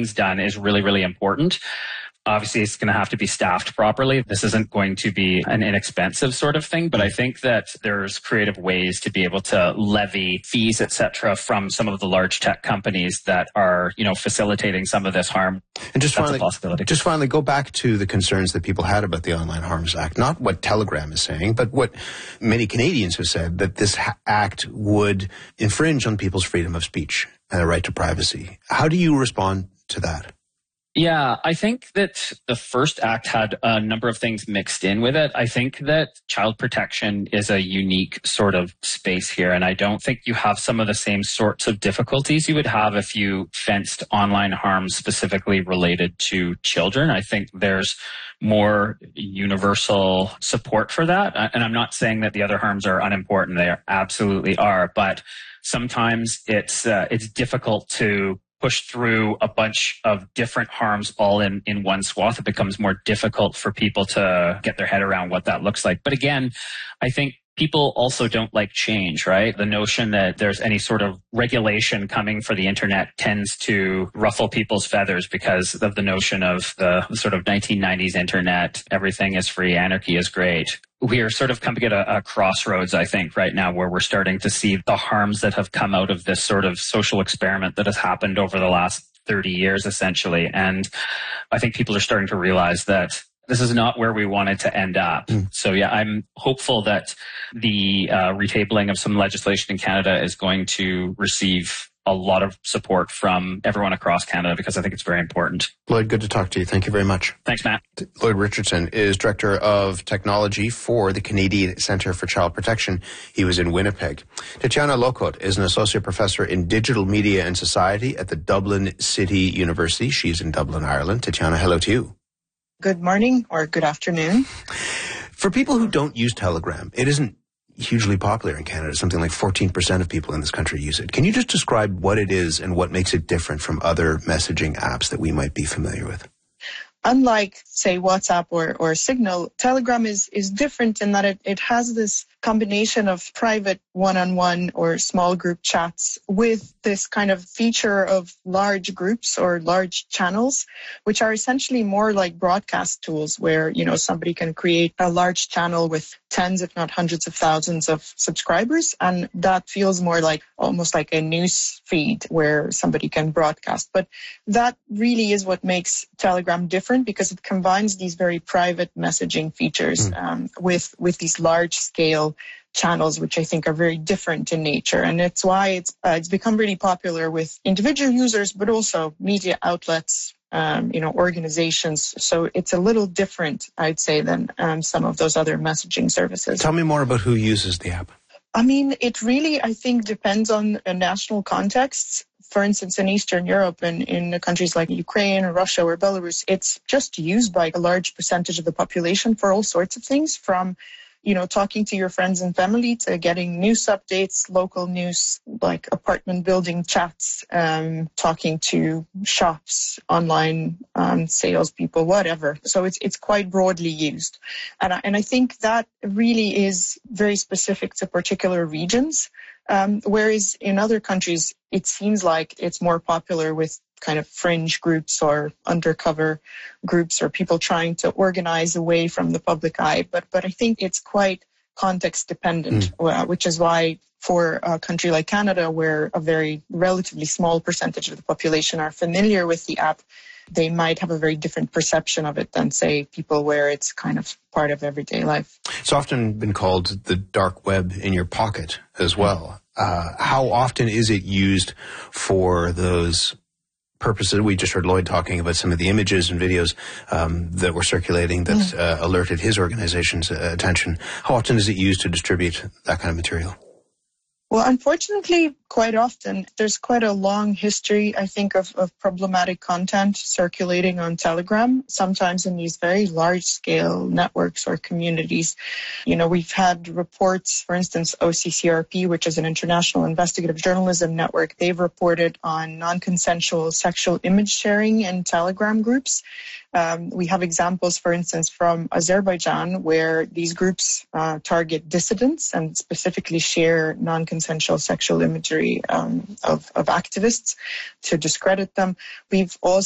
things done is really, really important. Obviously, it's going to have to be staffed properly. This isn't going to be an inexpensive sort of thing, but I think that there's creative ways to be able to levy fees, et cetera, from some of the large tech companies that are, facilitating some of this harm. And just That's a possibility. Just finally, go back to the concerns that people had about the Online Harms Act, not what Telegram is saying, but what many Canadians have said, that this act would infringe on people's freedom of speech and their right to privacy. How do you respond to that? Yeah, I think that the first act had a number of things mixed in with it. I think that child protection is a unique sort of space here, and I don't think you have some of the same sorts of difficulties you would have if you fenced online harm specifically related to children. I think there's more universal support for that. And I'm not saying that the other harms are unimportant. They absolutely are, but sometimes it's difficult to push through a bunch of different harms all in one swath. It becomes more difficult for people to get their head around what that looks like. But again, I think people also don't like change, right? The notion that there's any sort of regulation coming for the internet tends to ruffle people's feathers because of the notion of the sort of 1990s internet. Everything is free. Anarchy is great. We are sort of coming at a crossroads, I think, right now, where we're starting to see the harms that have come out of this sort of social experiment that has happened over the last 30 years, essentially. And I think people are starting to realize that this is not where we wanted to end up. So yeah, I'm hopeful that the retabling of some legislation in Canada is going to receive a lot of support from everyone across Canada because I think it's very important. Lloyd, good to talk to you. Thank you very much. Thanks, Matt. Lloyd Richardson is Director of Technology for the Canadian Centre for Child Protection. He was in Winnipeg. Tatiana Lokot is an Associate Professor in Digital Media and Society at the Dublin City University. She's in Dublin, Ireland. Tatiana, hello to you. Good morning or good afternoon. For people who don't use Telegram, it isn't hugely popular in Canada. Something like 14% of people in this country use it. Can you just describe what it is and what makes it different from other messaging apps that we might be familiar with? Unlike, say, WhatsApp or Signal, Telegram is different in that it has this combination of private one-on-one or small group chats with this kind of feature of large groups or large channels, which are essentially more like broadcast tools where, somebody can create a large channel with tens, if not hundreds of thousands of subscribers. And that feels more like almost like a news feed where somebody can broadcast. But that really is what makes Telegram different because it combines these very private messaging features with these large scale channels, which I think are very different in nature. And it's why it's become really popular with individual users, but also media outlets, organizations. So it's a little different, I'd say, than some of those other messaging services. Tell me more about who uses the app. I mean, it really, I think, depends on national contexts. For instance, in Eastern Europe and in countries like Ukraine or Russia or Belarus, it's just used by a large percentage of the population for all sorts of things, from talking to your friends and family to getting news updates, local news, like apartment building chats, talking to shops, online salespeople, whatever. So it's quite broadly used. And I think that really is very specific to particular regions. Whereas in other countries, it seems like it's more popular with kind of fringe groups or undercover groups or people trying to organize away from the public eye. But I think it's quite context dependent, which is why for a country like Canada, where a very relatively small percentage of the population are familiar with the app, they might have a very different perception of it than, say, people where it's kind of part of everyday life. It's often been called the dark web in your pocket as well. How often is it used for those purposes? We just heard Lloyd talking about some of the images and videos that were circulating that alerted his organization's attention. How often is it used to distribute that kind of material? Well, unfortunately, quite often. There's quite a long history, I think, of problematic content circulating on Telegram, sometimes in these very large-scale networks or communities. We've had reports, for instance, OCCRP, which is an international investigative journalism network, they've reported on non-consensual sexual image sharing in Telegram groups. We have examples, for instance, from Azerbaijan, where these groups target dissidents and specifically share non-consensual sexual imagery of activists to discredit them. We've also